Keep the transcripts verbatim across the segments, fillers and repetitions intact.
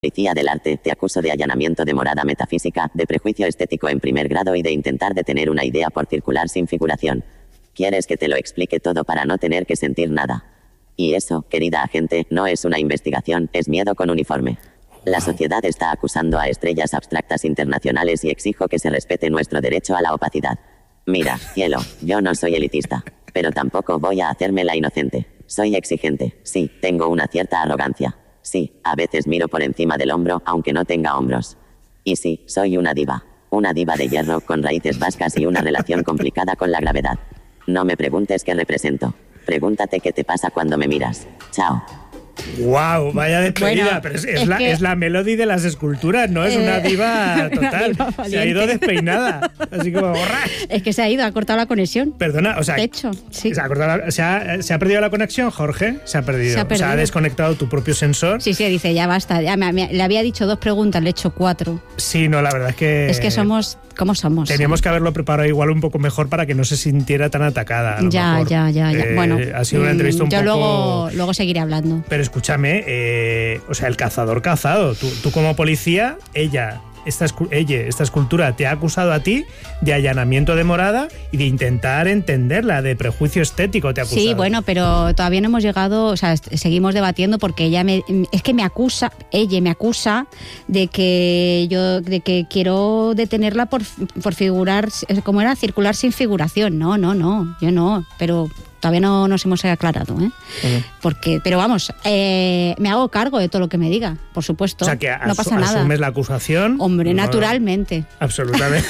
Policía del arte, te acuso de allanamiento de morada metafísica, de prejuicio estético en primer grado y de intentar detener una idea por circular sin figuración. ¿Quieres que te lo explique todo para no tener que sentir nada? Y eso, querida agente, no es una investigación, es miedo con uniforme. La sociedad está acusando a estrellas abstractas internacionales y exijo que se respete nuestro derecho a la opacidad. Mira, cielo, yo no soy elitista, pero tampoco voy a hacerme la inocente. Soy exigente, sí, tengo una cierta arrogancia. Sí, a veces miro por encima del hombro, aunque no tenga hombros. Y sí, soy una diva. Una diva de hierro, con raíces vascas y una relación complicada con la gravedad. No me preguntes qué represento. Pregúntate qué te pasa cuando me miras. Chao. ¡Wow! Vaya despedida. Bueno, pero es, es, es la, que... es la Melody de las esculturas, ¿no? Es eh, una diva total. Una diva se ha ido despeinada. Así como borra. Es que se ha ido, ha cortado la conexión. Perdona, o sea... De hecho, sí. Se ha, cortado la, se, ha, ¿Se ha perdido la conexión, Jorge? Se ha perdido. Se ha perdido. O sea, ha desconectado tu propio sensor. Sí, sí, dice, ya basta. Ya me, me, le había dicho dos preguntas, le he hecho cuatro. Sí, no, la verdad es que... Es que somos... ¿Cómo somos? Teníamos que haberlo preparado igual un poco mejor para que no se sintiera tan atacada. A lo ya, mejor. ya, ya, ya. Eh, bueno, ha sido una entrevista un yo poco... luego, luego seguiré hablando. Pero escúchame, eh, o sea, el cazador cazado. Tú, tú como policía, ella... Esta, ella, esta escultura te ha acusado a ti de allanamiento de morada y de intentar entenderla, de prejuicio estético te ha acusado. Sí, bueno, pero todavía no hemos llegado, o sea, seguimos debatiendo porque ella me, es que me acusa, ella me acusa de que yo, de que quiero detenerla por, por figurar, ¿cómo era? Circular sin figuración. No, no, no, yo no, pero... Todavía no nos hemos aclarado, ¿eh? Uh-huh. Porque, pero vamos, eh, me hago cargo de todo lo que me diga, por supuesto. O sea, que no pasa nada. ¿Asumes la acusación? Hombre, no, naturalmente. Absolutamente.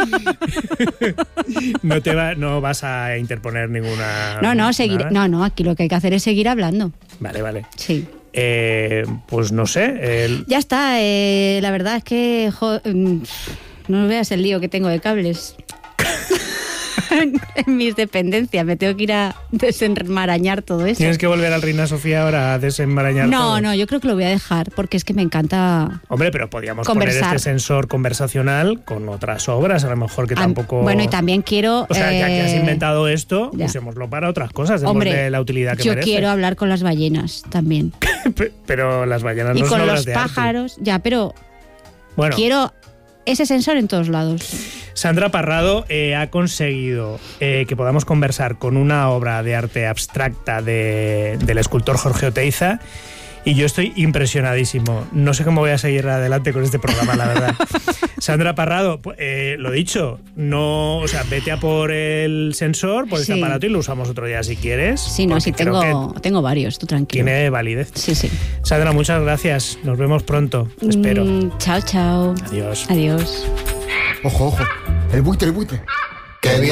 no te va, no vas a interponer ninguna... No, no, seguir, no, no, aquí lo que hay que hacer es seguir hablando. Vale, vale. Sí. Eh, pues no sé. El... Ya está, eh, la verdad es que... Jo, no veas el lío que tengo de cables. En mis dependencias, me tengo que ir a desenmarañar todo eso. ¿Tienes que volver al Reina Sofía ahora a desenmarañar no, todo? No, no, yo creo que lo voy a dejar porque es que me encanta. Hombre, pero podríamos conversar. Poner este sensor conversacional con otras obras, a lo mejor que tampoco... Bueno, y también quiero... O sea, ya que has eh... inventado esto, ya. Usémoslo para otras cosas, Hombre, de la utilidad que yo merece. Yo quiero hablar con las ballenas también. Pero las ballenas y no son obras Y de con los pájaros, arte. Ya, pero bueno. quiero ese sensor en todos lados. Sandra Parrado eh, ha conseguido eh, que podamos conversar con una obra de arte abstracta de, del escultor Jorge Oteiza y yo estoy impresionadísimo. No sé cómo voy a seguir adelante con este programa, la verdad. Sandra Parrado, eh, lo dicho, no, o sea, vete a por el sensor, por sí. este aparato y lo usamos otro día si quieres. Sí, no, sí, tengo, tengo varios, tú tranquilo. Tiene validez. Sí, sí. Sandra, muchas gracias. Nos vemos pronto, espero. Mm, chao, chao. Adiós. Adiós. Ojo, ojo. El buitre, el buitre. Qué bien.